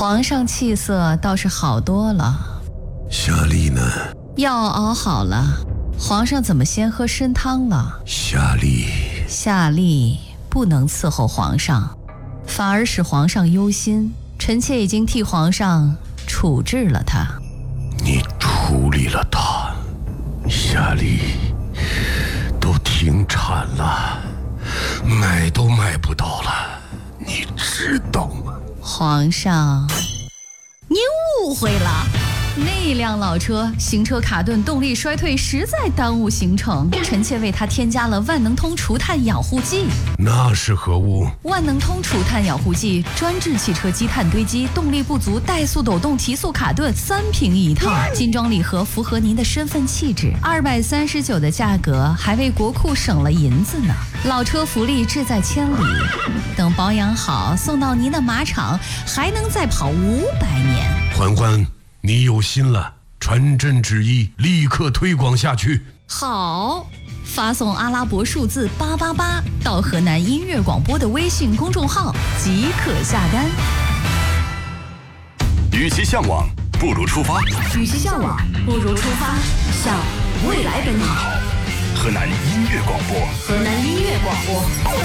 皇上气色倒是好多了。 夏丽呢？ 药熬好了，皇上怎么先喝参汤了？夏丽不能伺候皇上，反而使皇上忧心。臣妾已经替皇上处置了他。 你处理了他？夏丽都停产了，买都买不到了，你知道吗？ 皇上，您误会了。那辆老车行车卡顿，动力衰退，实在耽误行程。臣妾为它添加了万能通除碳养护剂。 那是何物？ 万能通除碳养护剂专治汽车积碳堆积、动力不足、怠速抖动、提速卡顿，3瓶一套，精装礼盒，符合您的身份气质。239的价格，还为国库省了银子呢。老车福利志在千里，等保养好送到您的马场，还能再跑500年。 嬛嬛，你有心了，传朕旨意，立刻推广下去。 好，发送阿拉伯数字888到河南音乐广播的微信公众号即可下单。 与其向往，不如出发。 与其向往，不如出发，向未来奔跑。 河南音乐广播。 河南音乐广播。